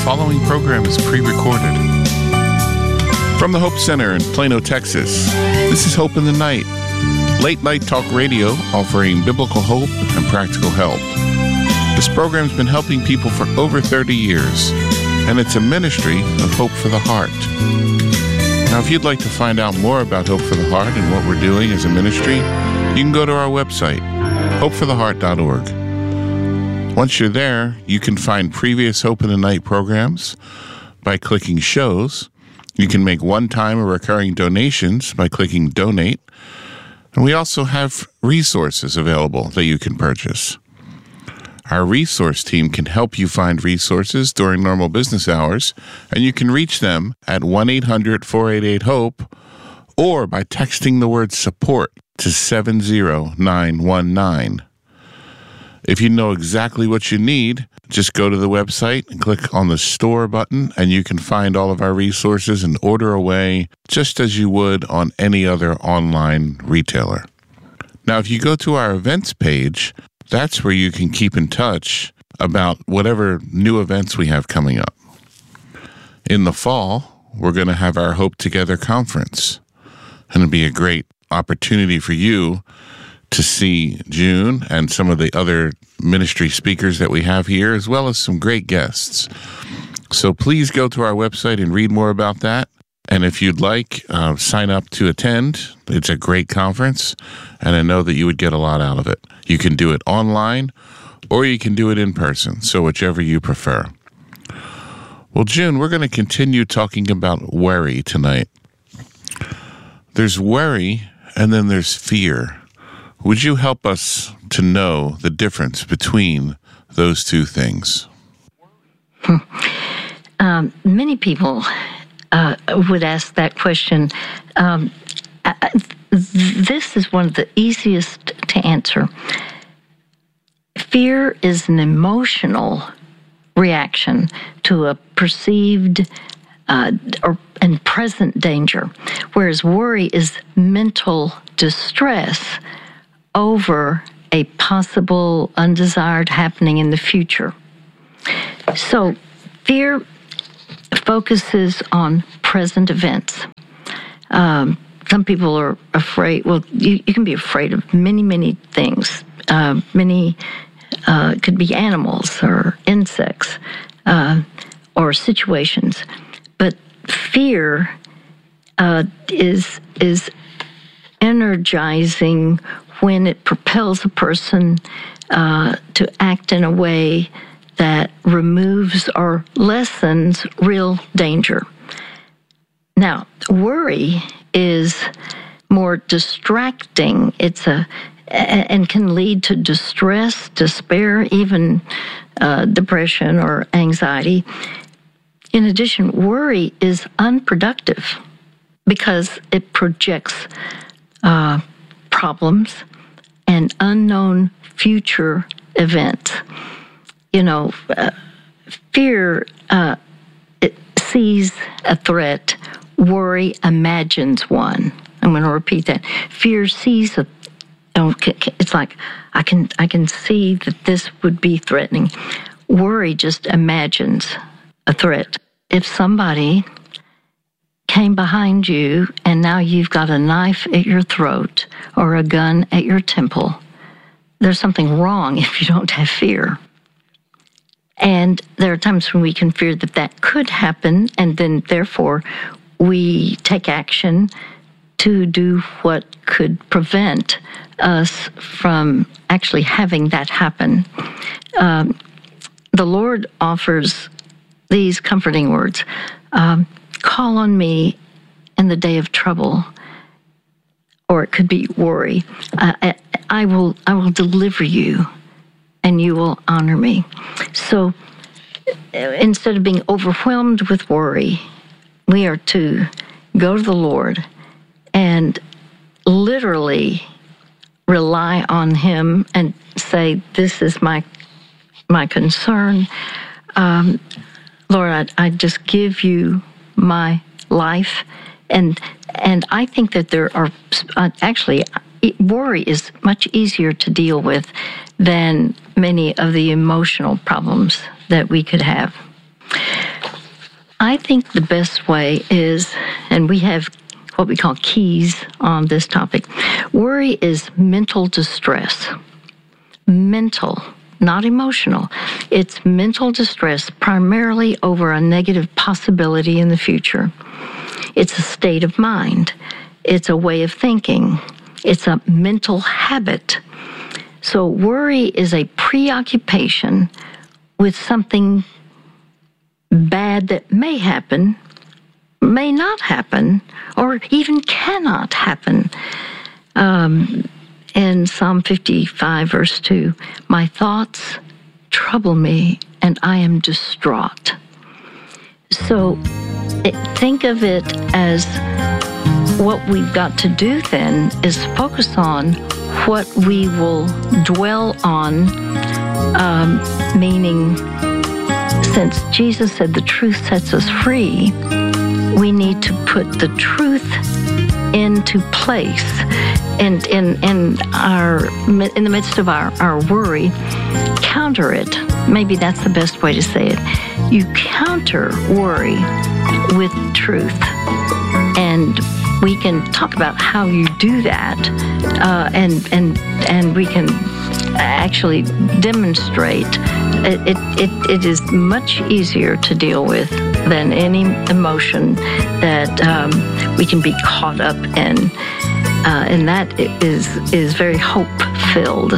following program is pre-recorded. From the Hope Center in Plano, Texas, this is Hope in the Night, late night talk radio offering biblical hope and practical help. This program's been helping people for over 30 years, and it's a ministry of Hope for the Heart. Now, if you'd like to find out more about Hope for the Heart and what we're doing as a ministry, you can go to our website, hopefortheheart.org. Once you're there, you can find previous Hope in the Night programs by clicking Shows. You can make one-time or recurring donations by clicking Donate. And we also have resources available that you can purchase. Our resource team can help you find resources during normal business hours, and you can reach them at 1-800-488-HOPE or by texting the word SUPPORT to 70919. If you know exactly what you need, just go to the website and click on the store button, and you can find all of our resources and order away just as you would on any other online retailer. Now, if you go to our events page, that's where you can keep in touch about whatever new events we have coming up. In the fall, we're going to have our Hope Together conference, and it'll be a great opportunity for you to see June and some of the other ministry speakers that we have here, as well as some great guests. So please go to our website and read more about that. And if you'd like, sign up to attend. It's a great conference, and I know that you would get a lot out of it. You can do it online, or you can do it in person, so whichever you prefer. Well, June, we're going to continue talking about worry tonight. There's worry, and then there's fear. Would you help us to know the difference between those two things? Many people would ask that question. This is one of the easiest to answer. Fear is an emotional reaction to a perceived and present danger, whereas worry is mental distress over a possible undesired happening in the future. So fear focuses on present events. Some people are afraid, well, you can be afraid of many, many things. Could be animals or insects or situations. But fear is energizing when it propels a person to act in a way that removes or lessens real danger. Now, worry is more distracting. And can lead to distress, despair, even depression or anxiety. In addition, worry is unproductive because it projects problems and unknown future events. Fear it sees a threat. Worry imagines one. I'm going to repeat that. Fear sees it's like I can see that this would be threatening. Worry just imagines a threat. If somebody came behind you and now you've got a knife at your throat or a gun at your temple, there's something wrong if you don't have fear. And there are times when we can fear that could happen, and then therefore we take action to do what could prevent us from actually having that happen. The Lord offers these comforting words. Call on me in the day of trouble, or it could be worry. I will deliver you, and you will honor me. So instead of being overwhelmed with worry, we are to go to the Lord and literally rely on Him and say, this is my concern. Lord, I just give you my life. And I think that there are, actually, worry is much easier to deal with than many of the emotional problems that we could have. I think the best way is, and we have what we call keys on this topic. Worry is mental distress. Mental, not emotional. It's mental distress primarily over a negative possibility in the future. It's a state of mind. It's a way of thinking. It's a mental habit. So worry is a preoccupation with something bad that may happen, may not happen, or even cannot happen. In Psalm 55, verse 2, my thoughts trouble me, and I am distraught. So think of it as what we've got to do then is focus on what we will dwell on, meaning since Jesus said the truth sets us free, we need to put the truth into place. And in the midst of our worry, counter it. Maybe that's the best way to say it. You counter worry with truth. And we can talk about how you do that, and we can actually demonstrate. It is much easier to deal with than any emotion that we can be caught up in, and that is very hope-filled.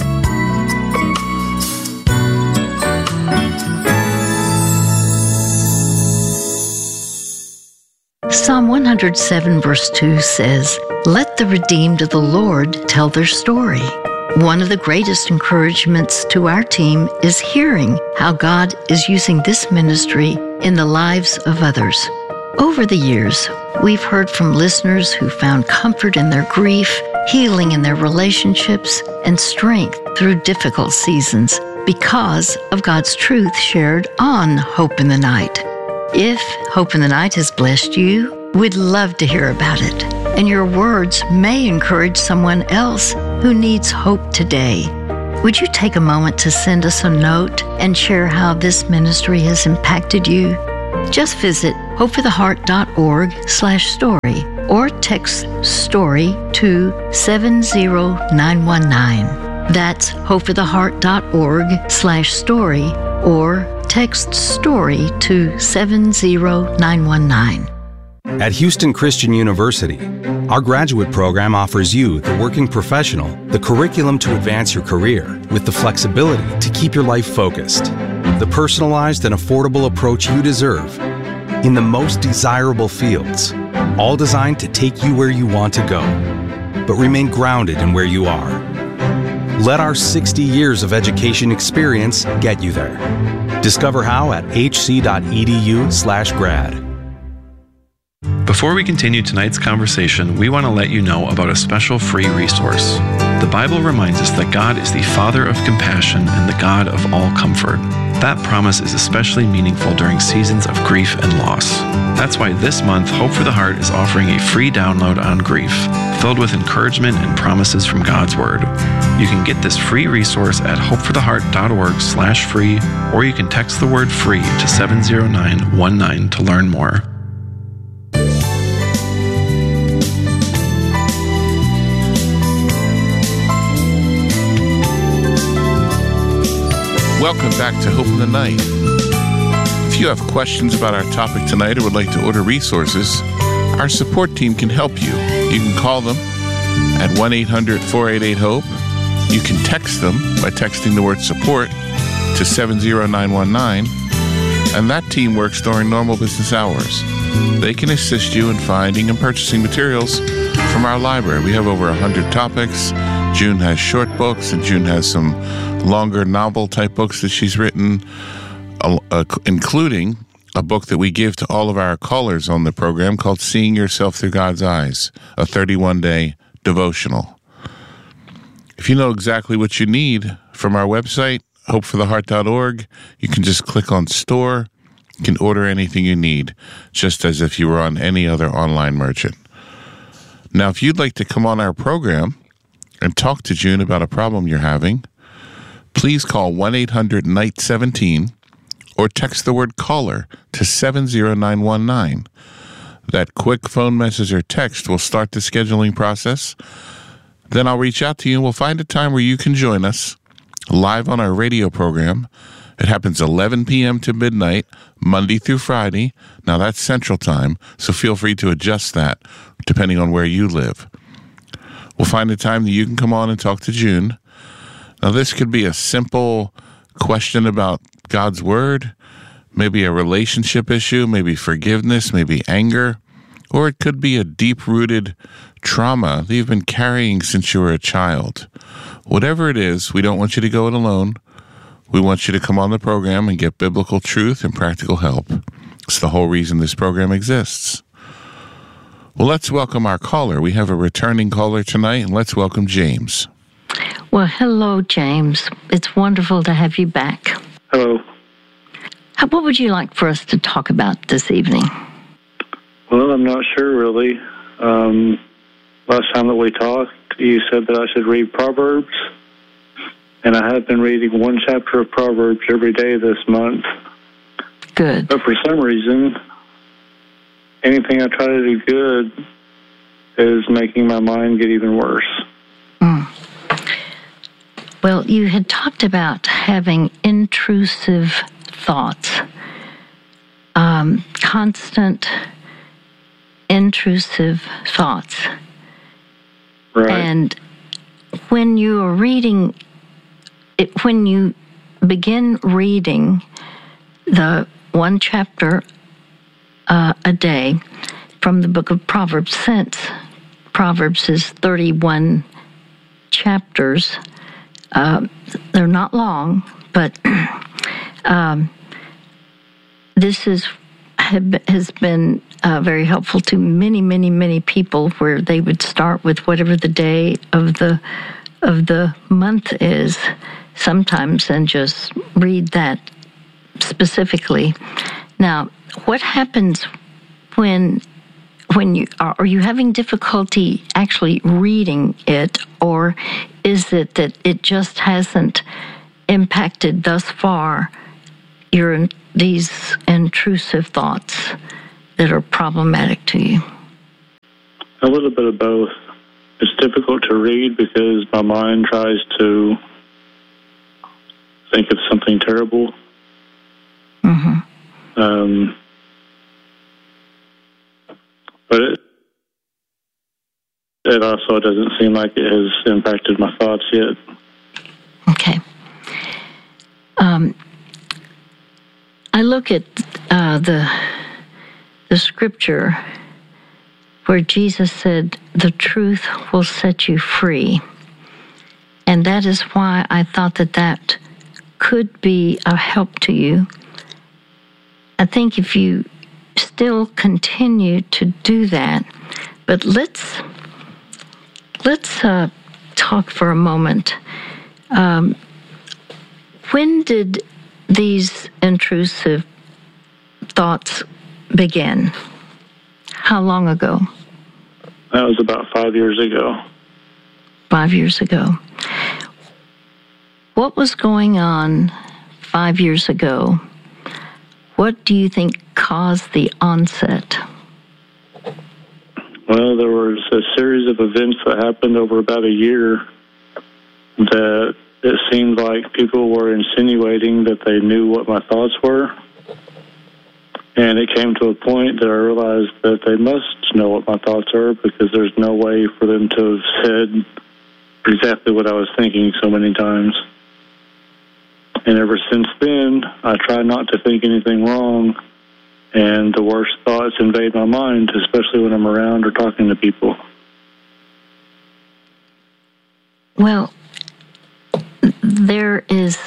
Psalm 107 verse 2 says, "Let the redeemed of the Lord tell their story." One of the greatest encouragements to our team is hearing how God is using this ministry in the lives of others. Over the years, we've heard from listeners who found comfort in their grief, healing in their relationships, and strength through difficult seasons because of God's truth shared on Hope in the Night. If Hope in the Night has blessed you, we'd love to hear about it. And your words may encourage someone else who needs hope today. Would you take a moment to send us a note and share how this ministry has impacted you? Just visit hopefortheheart.org/story or text STORY to 70919. That's hopefortheheart.org/story or text STORY to 70919. At Houston Christian University, our graduate program offers you, the working professional, the curriculum to advance your career with the flexibility to keep your life focused, the personalized and affordable approach you deserve in the most desirable fields, all designed to take you where you want to go, but remain grounded in where you are. Let our 60 years of education experience get you there. Discover how at hc.edu/grad. Before we continue tonight's conversation, we want to let you know about a special free resource. The Bible reminds us that God is the Father of compassion and the God of all comfort. That promise is especially meaningful during seasons of grief and loss. That's why this month, Hope for the Heart is offering a free download on grief, filled with encouragement and promises from God's Word. You can get this free resource at hopefortheheart.org/free, or you can text the word FREE to 70919 to learn more. Welcome back to Hope in the Night. If you have questions about our topic tonight or would like to order resources, our support team can help you. You can call them at 1-800-488-HOPE. You can text them by texting the word support to 70919, and that team works during normal business hours. They can assist you in finding and purchasing materials from our library. We have over 100 topics. June has short books, and June has some longer novel-type books that she's written, including a book that we give to all of our callers on the program called Seeing Yourself Through God's Eyes, a 31-day devotional. If you know exactly what you need from our website, hopefortheheart.org, you can just click on Store. You can order anything you need, just as if you were on any other online merchant. Now, if you'd like to come on our program and talk to June about a problem you're having, please call 1-800-NIGHT-17 or text the word caller to 70919. That quick phone message or text will start the scheduling process. Then I'll reach out to you and we'll find a time where you can join us live on our radio program. It happens 11 p.m. to midnight, Monday through Friday. Now that's Central Time, so feel free to adjust that depending on where you live. We'll find a time that you can come on and talk to June. Now this could be a simple question about God's Word, maybe a relationship issue, maybe forgiveness, maybe anger, or it could be a deep-rooted trauma that you've been carrying since you were a child. Whatever it is, we don't want you to go it alone. We want you to come on the program and get biblical truth and practical help. It's the whole reason this program exists. Well, let's welcome our caller. We have a returning caller tonight, and let's welcome James. Well, hello, James. It's wonderful to have you back. Hello. What would you like for us to talk about this evening? Well, I'm not sure, really. Last time that we talked, you said that I should read Proverbs, and I have been reading one chapter of Proverbs every day this month. Good. But for some reason, anything I try to do good is making my mind get even worse. Well, you had talked about having intrusive thoughts, constant intrusive thoughts. Right. And when you are reading it, when you begin reading the one chapter a day from the book of Proverbs, since Proverbs is 31 chapters, they're not long, but this has been very helpful to many, many, many people, where they would start with whatever the day of the month is sometimes and just read that specifically. Now, what happens when you are you having difficulty actually reading it, or is it that it just hasn't impacted thus far these intrusive thoughts that are problematic to you? A little bit of both. It's difficult to read because my mind tries to think of something terrible. Mm-hmm. But it also doesn't seem like it has impacted my thoughts yet. Okay. I look at the scripture where Jesus said, "The truth will set you free." And that is why I thought that could be a help to you. I think if you still continue to do that, but let's talk for a moment. When did these intrusive thoughts begin? How long ago? That was about 5 years ago. 5 years ago. What was going on 5 years ago? What do you think caused the onset? Well, there was a series of events that happened over about a year that it seemed like people were insinuating that they knew what my thoughts were. And it came to a point that I realized that they must know what my thoughts are, because there's no way for them to have said exactly what I was thinking so many times. And ever since then, I try not to think anything wrong, and the worst thoughts invade my mind, especially when I'm around or talking to people. Well, there is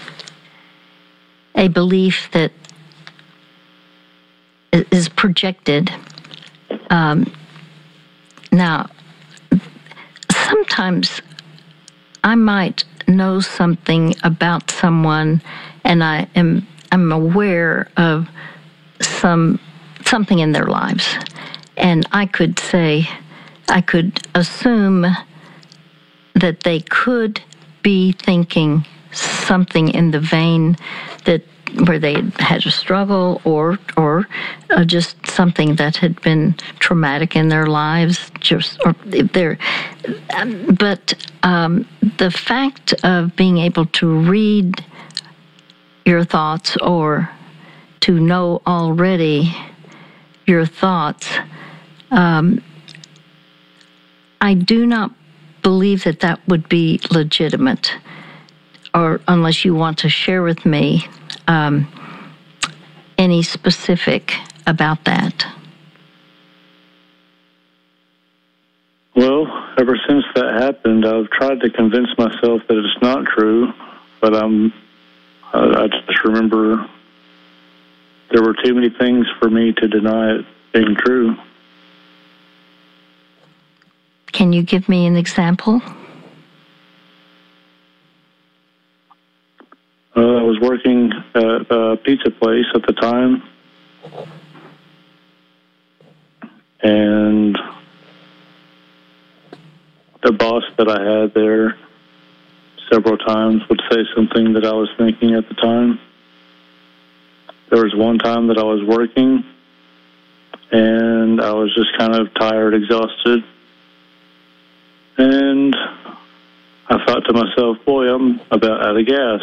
a belief that is projected. Now, sometimes I might know something about someone, and I'm aware of something in their lives, and I could assume that they could be thinking something in the vein that where they had a struggle or just something that had been traumatic in their lives. But the fact of being able to read your thoughts or to know already your thoughts, I do not believe that would be legitimate, or unless you want to share with me any specific about that. Well, ever since that happened, I've tried to convince myself that it's not true, but I just remember there were too many things for me to deny it being true. Can you give me an example? I was working at a pizza place at the time, and the boss that I had there several times would say something that I was thinking at the time. There was one time that I was working, and I was just kind of tired, exhausted, and I thought to myself, boy, I'm about out of gas.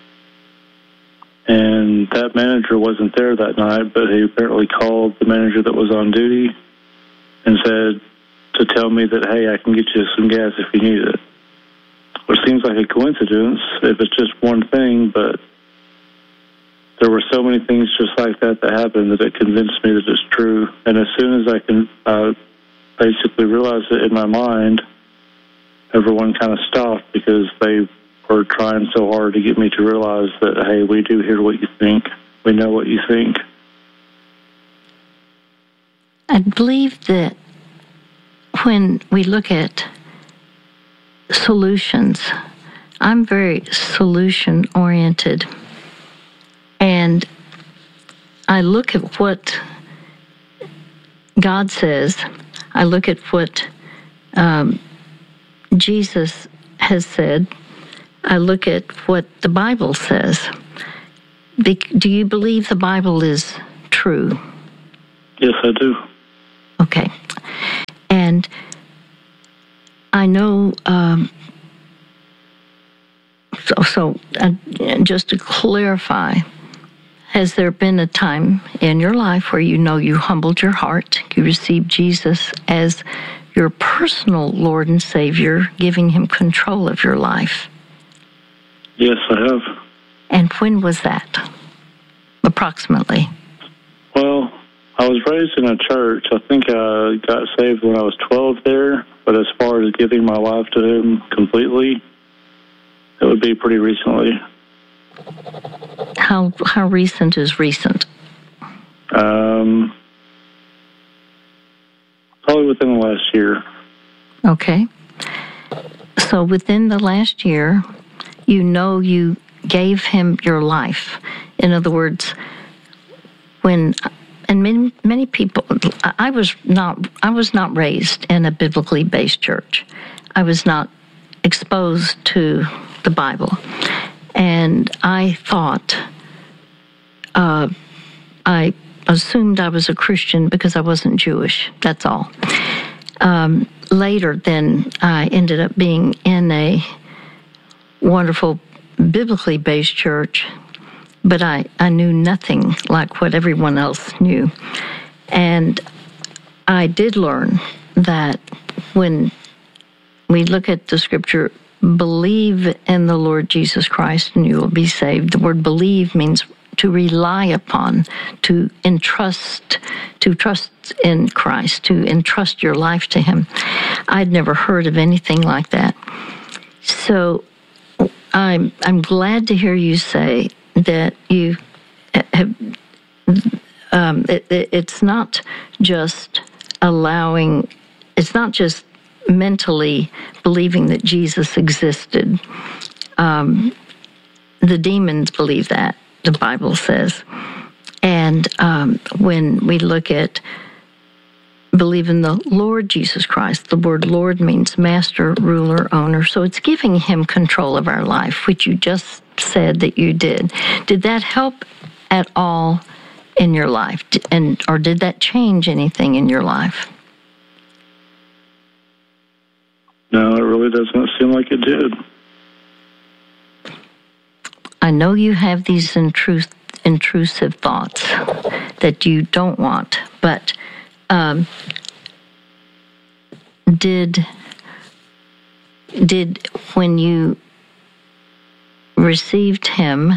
And that manager wasn't there that night, but he apparently called the manager that was on duty and said to tell me that, hey, I can get you some gas if you need it. Which seems like a coincidence if it's just one thing, but there were so many things just like that happened that it convinced me that it's true. And as soon as I can basically realize it in my mind, everyone kind of stopped because they were trying so hard to get me to realize that, hey, we do hear what you think. We know what you think. I believe that when we look at solutions, I'm very solution-oriented. And I look at what God says. I look at what Jesus has said. I look at what the Bible says. Do you believe the Bible is true? Yes, I do. Okay. And I know, just to clarify, has there been a time in your life where you know you humbled your heart, you received Jesus as your personal Lord and Savior, giving him control of your life? Yes, I have. And when was that, approximately? Well, I was raised in a church. I think I got saved when I was 12 there, but as far as giving my life to him completely, it would be pretty recently. How recent is recent? Probably within the last year. Okay. So within the last year, you know you gave him your life. In other words, and many people, I was not raised in a biblically based church. I was not exposed to the Bible. And I thought, I assumed I was a Christian because I wasn't Jewish. That's all. Later, then, I ended up being in a wonderful biblically based church, but I knew nothing like what everyone else knew. And I did learn that when we look at the scripture, believe in the Lord Jesus Christ and you will be saved. The word believe means to rely upon, to trust in Christ, to entrust your life to him. I'd never heard of anything like that. So I'm glad to hear you say that you have. It's not just allowing. It's not just mentally believing that Jesus existed. The demons believe that, the Bible says. And when we look at believe in the Lord Jesus Christ. The word Lord means master, ruler, owner. So it's giving him control of our life, which you just said that you did. Did that help at all in your life? Or did that change anything in your life? No, it really doesn't seem like it did. I know you have these intrusive thoughts that you don't want, but did when you received him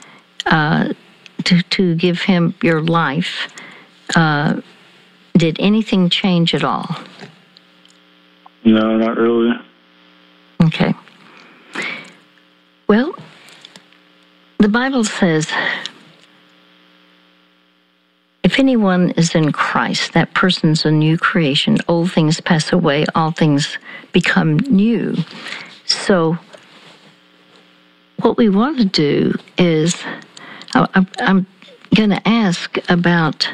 to give him your life, did anything change at all? No, not really. Okay. Well, the Bible says, if anyone is in Christ, that person's a new creation. Old things pass away, all things become new. So what we want to do is, I'm going to ask about,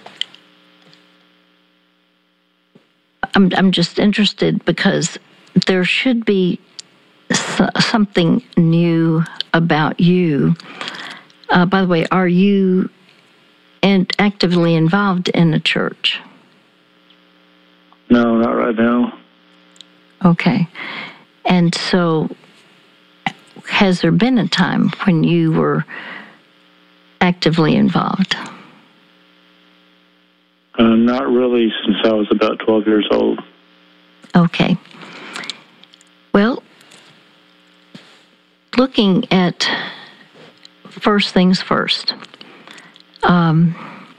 I'm just interested because there should be something new about you. By the way, are you actively involved in the church? No, not right now. Okay. And so, has there been a time when you were actively involved? Not really, since I was about 12 years old. Okay. Well, looking at first things first, I'm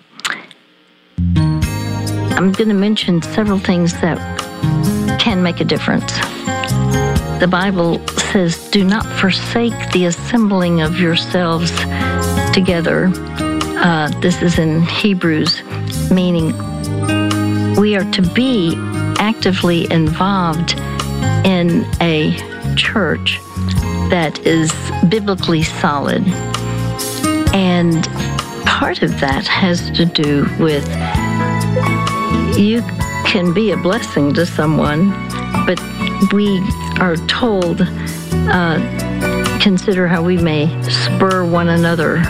going to mention several things that can make a difference. The Bible says, do not forsake the assembling of yourselves together. This is in Hebrews, meaning we are to be actively involved in a church that is biblically solid. And part of that has to do with you can be a blessing to someone, but we are told, consider how we may spur one another,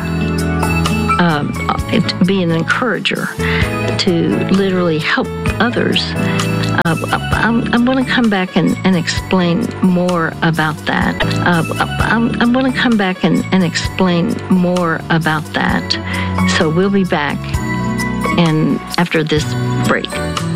be an encourager to literally help others. I'm going to come back and explain more about that. I'm going to come back and explain more about that. So we'll be back after this break.